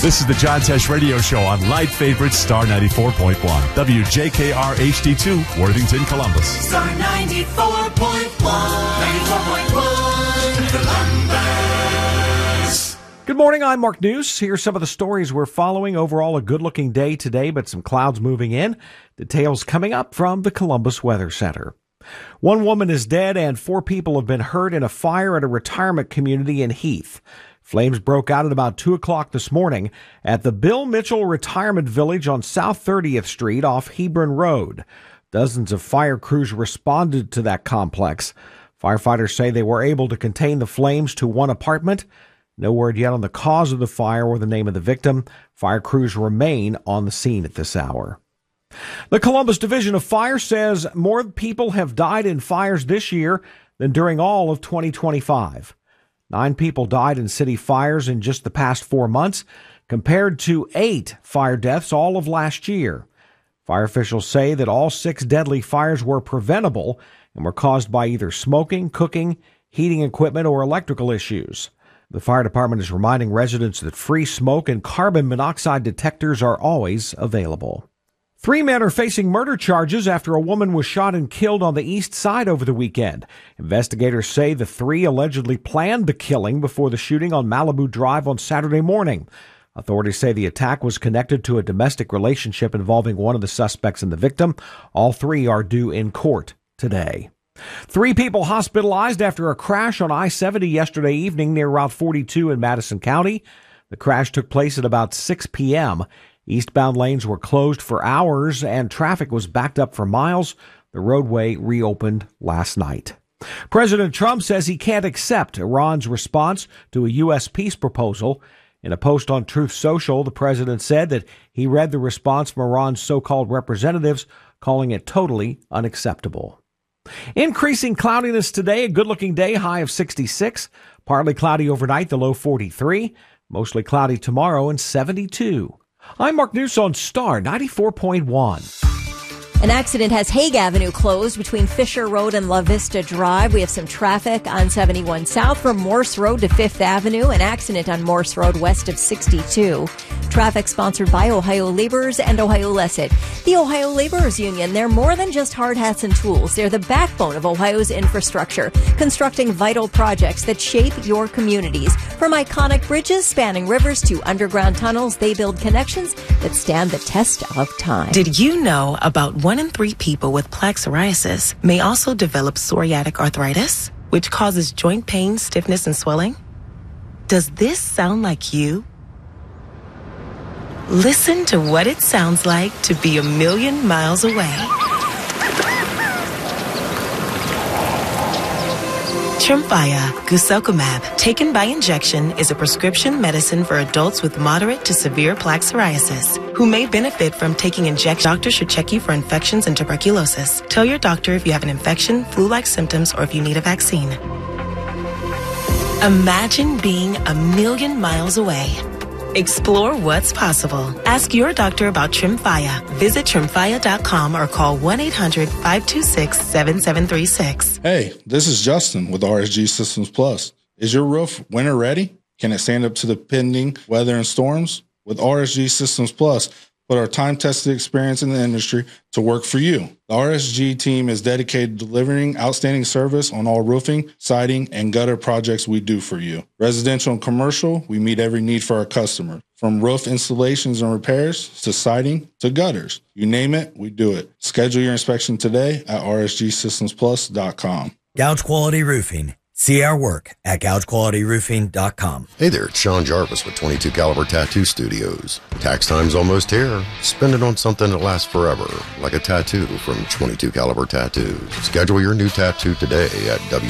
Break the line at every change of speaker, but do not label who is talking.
This is the John Tesh Radio Show on Light Favorite Star 94.1. WJKR HD2, Worthington, Columbus.
Star 94.1, Columbus.
Good morning, I'm Mark News. Here's some of the stories we're following. Overall, a good-looking day today, but some clouds moving in. Details coming up from the Columbus Weather Center. One woman is dead and 4 people have been hurt in a fire at a retirement community in Heath. Flames broke out at about 2 o'clock this morning at the Bill Mitchell Retirement Village on South 30th Street off Hebron Road. Dozens of fire crews responded to that complex. Firefighters say they were able to contain the flames to one apartment. No word yet on the cause of the fire or the name of the victim. Fire crews remain on the scene at this hour. The Columbus Division of Fire says more people have died in fires this year than during all of 2025. 9 people died in city fires in just the past 4 months, compared to 8 fire deaths all of last year. Fire officials say that all 6 deadly fires were preventable and were caused by either smoking, cooking, heating equipment, or electrical issues. The fire department is reminding residents that free smoke and carbon monoxide detectors are always available. 3 men are facing murder charges after a woman was shot and killed on the east side over the weekend. Investigators say the 3 allegedly planned the killing before the shooting on Malibu Drive on Saturday morning. Authorities say the attack was connected to a domestic relationship involving one of the suspects and the victim. All 3 are due in court today. 3 people hospitalized after a crash on I-70 yesterday evening near Route 42 in Madison County. The crash took place at about 6 p.m. Eastbound lanes were closed for hours and traffic was backed up for miles. The roadway reopened last night. President Trump says he can't accept Iran's response to a U.S. peace proposal. In a post on Truth Social, the president said that he read the response from Iran's so-called representatives, calling it totally unacceptable. Increasing cloudiness today, a good-looking day, high of 66. Partly cloudy overnight, the low 43. Mostly cloudy tomorrow and 72. I'm Mark News on Star 94.1.
An accident has Hague Avenue closed between Fisher Road and La Vista Drive. We have some traffic on 71 South from Morse Road to 5th Avenue. An accident on Morse Road west of 62. Traffic sponsored by Ohio Laborers and Ohio Lesset. The Ohio Laborers Union, they're more than just hard hats and tools. They're the backbone of Ohio's infrastructure, constructing vital projects that shape your communities. From iconic bridges spanning rivers to underground tunnels, they build connections that stand the test of time.
Did you know about 1 in 3 people with plaque psoriasis may also develop psoriatic arthritis, which causes joint pain, stiffness, and swelling? Does this sound like you? Listen to what it sounds like to be a million miles away. Tremfya guselkumab, taken by injection, is a prescription medicine for adults with moderate to severe plaque psoriasis who may benefit from taking injections. Doctors should check you for infections and tuberculosis. Tell your doctor if you have an infection, flu-like symptoms, or if you need a vaccine. Imagine being a million miles away. Explore what's possible. Ask your doctor about Tremfya. Visit Tremfya.com or call 1-800-526-7736.
Hey, this is Justin with RSG Systems Plus. Is your roof winter ready? Can it stand up to the pending weather and storms? With RSG Systems Plus, put our time-tested experience in the industry to work for you. The RSG team is dedicated to delivering outstanding service on all roofing, siding, and gutter projects we do for you. Residential and commercial, we meet every need for our customers. From roof installations and repairs to siding to gutters. You name it, we do it. Schedule your inspection today at rsgsystemsplus.com.
Gouge Quality Roofing. See our work at gougequalityroofing.com.
Hey there, it's Sean Jarvis with 22 Caliber Tattoo Studios. Tax time's almost here. Spend it on something that lasts forever, like a tattoo from 22 Caliber Tattoos. Schedule your new tattoo today at